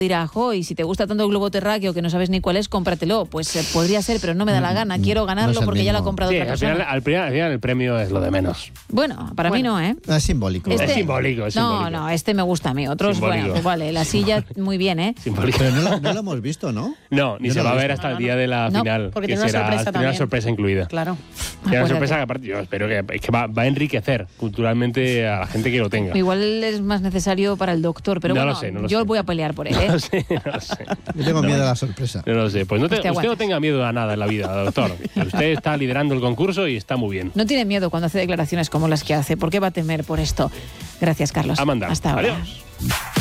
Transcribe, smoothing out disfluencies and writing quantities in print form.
dirá, jo, y si te gusta tanto el globo terráqueo que no sabes ni cuál es, cómpratelo. Pues podría ser, pero no me da la gana. Quiero ganarlo no porque ya lo ha mismo. comprado otra persona. Al final el premio es lo de menos. Bueno, para mí no, ¿eh? Es simbólico. Es simbólico. No, este me gusta a mí. Otros, Simbólico. bueno, pues vale, la silla muy bien, ¿eh? Simbólico. Pero no lo hemos visto, ¿no? No, ni Yo se no va a lo he ver visto. hasta el día de la final. Porque que tiene una será- sorpresa tiene también. una sorpresa incluida. Claro. Tiene una Acuérdate. sorpresa que aparte yo espero que va a enriquecer culturalmente a la gente que lo tenga. Igual es más necesario para el doctor, pero No bueno, lo sé, no lo yo sé. voy a pelear por él, ¿eh? No sé. Yo tengo miedo a la sorpresa. No lo sé. Pues Pues te usted no aguantas. tenga miedo a nada en la vida, doctor. Usted está liderando el concurso y está muy bien. No tiene miedo cuando hace declaraciones como las que hace. ¿Por qué va a temer por esto? Gracias, Carlos. A mandar. Hasta ahora. Adiós.